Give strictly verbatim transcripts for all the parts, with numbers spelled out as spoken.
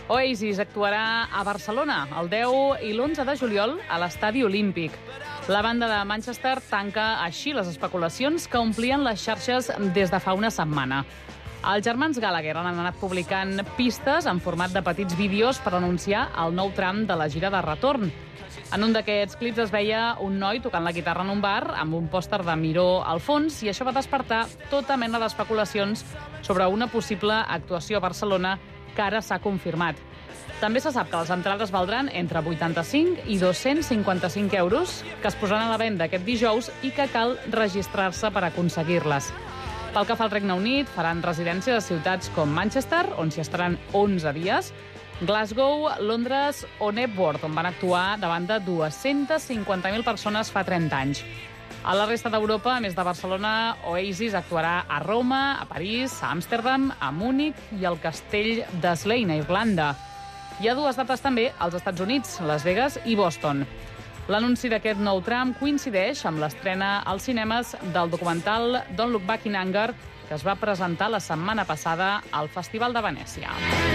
Oasis actuarà a Barcelona el deu i l'onze de juliol a l'Estadi Olímpic. La banda de Manchester tanca així les especulacions que omplien les xarxes des de fa una setmana. Els germans Gallagher han anat publicant pistes en format de petits vídeos per anunciar el nou tram de la gira de retorn. En un d'aquests clips es veia un noi tocant la guitarra en un bar amb un pòster de Miró al fons i això va despertar tota mena d'especulacions sobre una possible actuació a Barcelona que ara s'ha confirmat. També se sap que les entrades valdran entre vuitanta-cinc i dos-cents cinquanta-cinc euros, que es posaran a la venda aquest dijous i que cal registrar-se per aconseguir-les. Pel que fa al Regne Unit, faran residències a ciutats com Manchester, on s'hi estaran onze dies, Glasgow, Londres o Knebworth, on van actuar davant de dues-centes cinquanta mil persones fa trenta anys. A la resta d'Europa, a més de Barcelona, Oasis actuarà a Roma, a París, a Amsterdam, a Múnich i al castell de Slane, a Irlanda. Hi ha dues dates també als Estats Units, Las Vegas i Boston. L'anunci d'aquest nou tram coincideix amb l'estrena als cinemes del documental Don't Look Back in Anger, que es va presentar la setmana passada al Festival de Venècia.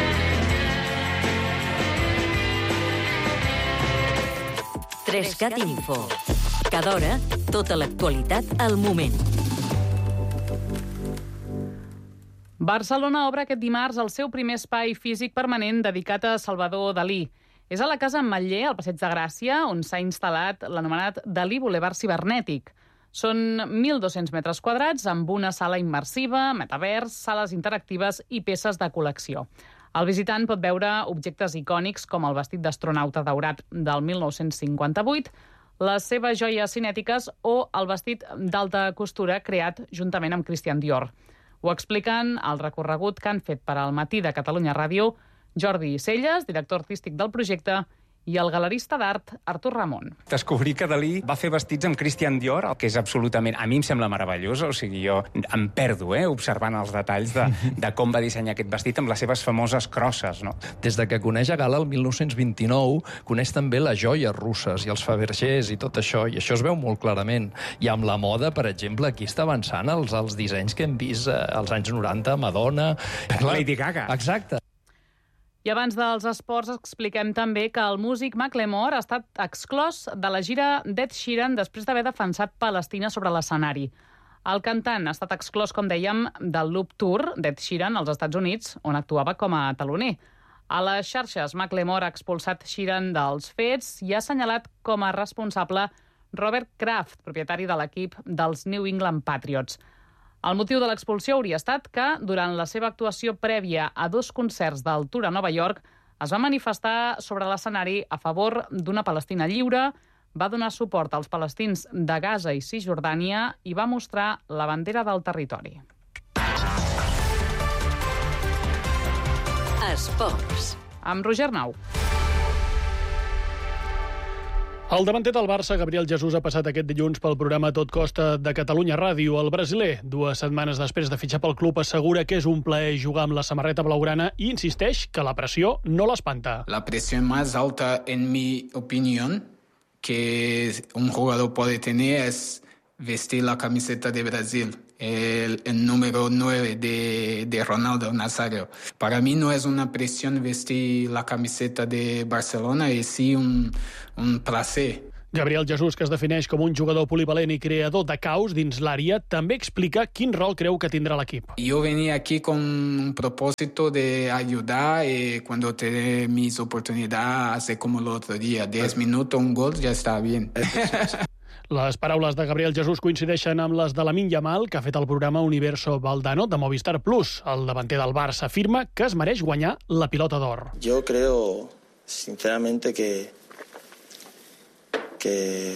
Trescat Info. Cada hora, tota l'actualitat al moment. Barcelona obre aquest dimarts el seu primer espai físic permanent dedicat a Salvador Dalí. És a la Casa Ametller, al Passeig de Gràcia, on s'ha instal·lat l'anomenat Dalí Boulevard Cibernètic. Són mil dos-cents metres quadrats amb una sala immersiva, metavers, sales interactives i peces de col·lecció. El visitant pot veure objectes icònics com el vestit d'astronauta daurat del mil nou-cents cinquanta-vuit, les seves joies cinètiques o el vestit d'alta costura creat juntament amb Christian Dior. Ho expliquen al recorregut que han fet per al Matí de Catalunya Ràdio Jordi Celles, director artístic del projecte, i el galerista d'art Artur Ramon. Descobrir que Dalí va fer vestits amb Christian Dior, el que és absolutament, a mi em sembla meravellós, o sigui, jo em perdo, eh, observant els detalls de, de com va dissenyar aquest vestit amb les seves famoses crosses, no? Des de que coneix a Gala el mil nou-cents vint-i-nou, coneix també les joies russes i els Fabergés i tot això, i això es veu molt clarament. I amb la moda, per exemple, aquí està avançant els, els dissenys que hem vist eh, als anys noranta, Madonna... Lady Gaga. Exacte. I abans dels esports expliquem també que el músic Macklemore ha estat exclòs de la gira d'Ed Sheeran després d'haver defensat Palestina sobre l'escenari. El cantant ha estat exclòs, com dèiem, del Loop Tour d'Ed Sheeran als Estats Units, on actuava com a taloner. A les xarxes, Macklemore ha expulsat Sheeran dels fets i ha assenyalat com a responsable Robert Kraft, propietari de l'equip dels New England Patriots. El motiu de l'expulsió hauria estat que, durant la seva actuació prèvia a dos concerts del Tour a Nova York, es va manifestar sobre l'escenari a favor d'una Palestina lliure, va donar suport als palestins de Gaza i Cisjordània i va mostrar la bandera del territori. Esports. Amb Roger Nau. El davanter del Barça, Gabriel Jesús, ha passat aquest dilluns pel programa Tot Costa de Catalunya Ràdio. El brasiler, dues setmanes després de fitxar pel club, assegura que és un plaer jugar amb la samarreta blaugrana i insisteix que la pressió no l'espanta. La presión más alta, en mi opinión, que un jugador puede tener es vestir la camiseta de Brasil, el, el número nueve de, de Ronaldo Nazario. Para mí no es una presión vestir la camiseta de Barcelona, es sí un, un placer. Gabriel Jesús, que es defineix com un jugador polivalent i creador de caos dins l'àrea, també explica quin rol creu que tindrà l'equip. Yo venía aquí con un propósito de ayudar y cuando te mis oportunidades, hace como el otro día, diez minutos, un gol, ya está bien. Les paraules de Gabriel Jesús coincideixen amb les de Lamine Yamal, que ha fet el programa Universo Valdano de Movistar Plus. El davanter del Barça afirma que es mereix guanyar la pilota d'or. Yo creo, sinceramente, que que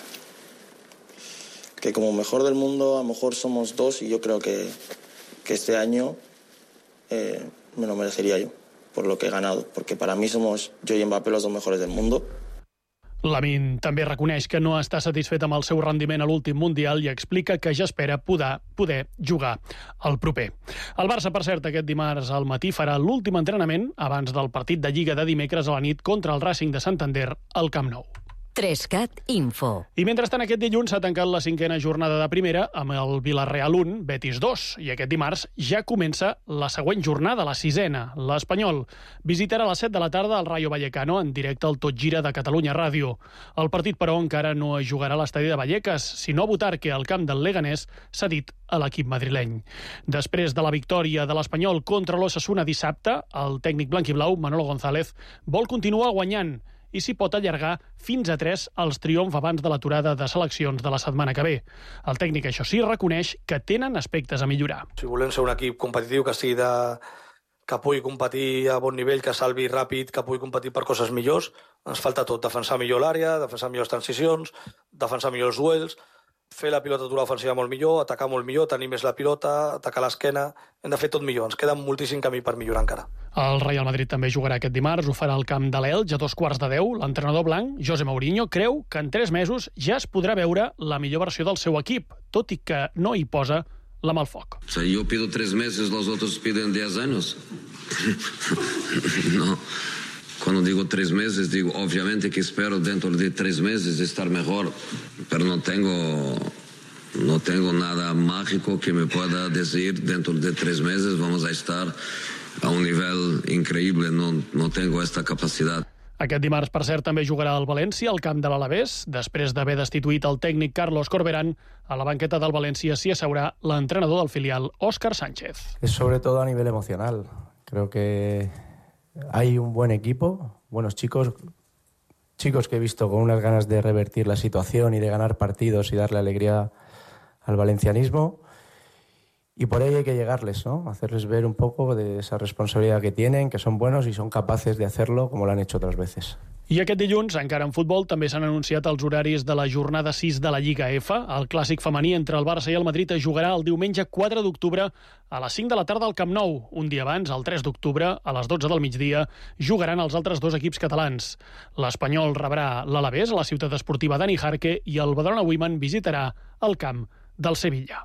que como mejor del mundo a lo mejor somos dos y yo creo que, que este año eh, me lo merecería yo por lo que he ganado, porque para mí somos yo y Mbappé los dos mejores del mundo. Lamine també reconeix que no està satisfet amb el seu rendiment a l'últim Mundial i explica que ja espera poder, poder jugar el proper. El Barça, per cert, aquest dimarts al matí farà l'últim entrenament abans del partit de Lliga de dimecres a la nit contra el Racing de Santander al Camp Nou. Trescat Info. I mentrestant, aquest dilluns s'ha tancat la cinquena jornada de primera amb el Villarreal un, Betis dos. I aquest dimarts ja comença la següent jornada, la sisena. L'Espanyol visitarà a les set de la tarda el Rayo Vallecano en directe al Tot Gira de Catalunya Ràdio. El partit, però, encara no es jugarà a l'estadi de Vallecas, sinó a Butarque, al camp del Leganés, cedit a l'equip madrileny. Després de la victòria de l'Espanyol contra l'Osasuna dissabte, el tècnic blanquiblau, Manolo González, vol continuar guanyant i s'hi pot allargar fins a tres els triomfs abans de l'aturada de seleccions de la setmana que ve. El tècnic, això sí, reconeix que tenen aspectes a millorar. Si volem ser un equip competitiu, que sigui de... que pugui competir a bon nivell, que salvi ràpid, que pugui competir per coses millors, ens falta tot. Defensar millor l'àrea, defensar millors transicions, defensar millors duels, fer la pilota d'una ofensiva molt millor, atacar molt millor, tenir més la pilota, atacar l'esquena. Hem de fer tot millor. Ens queda moltíssim camí per millorar encara. El Real Madrid també jugarà aquest dimarts, ho farà al camp de l'Elx a dos quarts de deu. L'entrenador blanc, José Mourinho, creu que en tres mesos ja es podrà veure la millor versió del seu equip, tot i que no hi posa la mà al foc. O sea, yo pido tres meses, los otros piden diez años. No. Cuando digo tres meses, digo, obviamente que espero dentro de tres meses estar mejor, pero no tengo, no tengo nada mágico que me pueda decir dentro de tres meses vamos a estar a un nivel increíble, no, no tengo esta capacidad. Aquest dimarts, per cert, també jugarà el València al camp de l'Alavés. Després d'haver destituït el tècnic Carlos Corberán, a la banqueta del València s'hi asseurà l'entrenador del filial, Óscar Sánchez. Es sobre todo a nivel emocional. Creo que hay un buen equipo, buenos chicos, chicos que he visto con unas ganas de revertir la situación y de ganar partidos y darle alegría al valencianismo. Y por ahí hay que llegarles, ¿no? Hacerles ver un poco de esa responsabilidad que tienen, que son buenos y son capaces de hacerlo como lo han hecho otras veces. I aquest dilluns, encara en futbol, també s'han anunciat els horaris de la jornada sis de la Lliga F. El clàssic femení entre el Barça i el Madrid es jugarà el diumenge quatre d'octubre a les cinc de la tarda al Camp Nou. Un dia abans, el tres d'octubre, a les dotze del migdia, jugaran els altres dos equips catalans. L'Espanyol rebrà l'Alavés a la ciutat esportiva Dani Jarque i el Badalona Women visitarà el camp del Sevilla.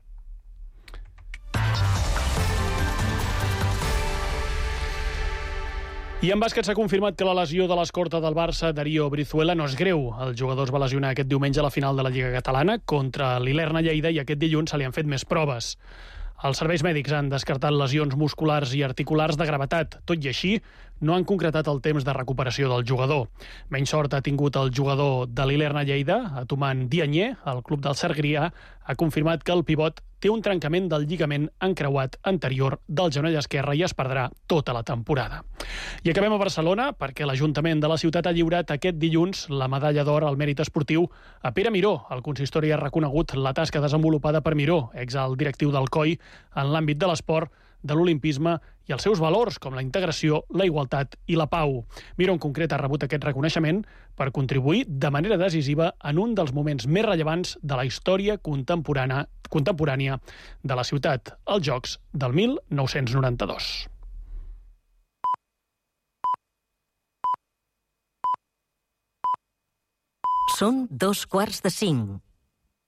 I en bàsquet s'ha confirmat que la lesió de l'escorta del Barça, Darío Brizuela, no és greu. El jugador es va lesionar aquest diumenge a la final de la Lliga Catalana contra l'Ilerna Lleida i aquest dilluns se li han fet més proves. Els serveis mèdics han descartat lesions musculars i articulars de gravetat. Tot i així, no han concretat el temps de recuperació del jugador. Menys sort ha tingut el jugador de l'Ilerna Lleida, Atuman Dianyé. El club del Sergrià ha confirmat que el pivot té un trencament del lligament encreuat anterior del genoll esquerre i es perdrà tota la temporada. I acabem a Barcelona perquè l'Ajuntament de la ciutat ha lliurat aquest dilluns la medalla d'or al mèrit esportiu a Pere Miró. El consistori ha reconegut la tasca desenvolupada per Miró, exalt directiu del C O I, en l'àmbit de l'esport, de l'olimpisme i els seus valors, com la integració, la igualtat i la pau. Miró en concret ha rebut aquest reconeixement per contribuir de manera decisiva en un dels moments més rellevants de la història contemporània, contemporània de la ciutat, els Jocs del mil nou-cents noranta-dos. Són dos quarts de cinc.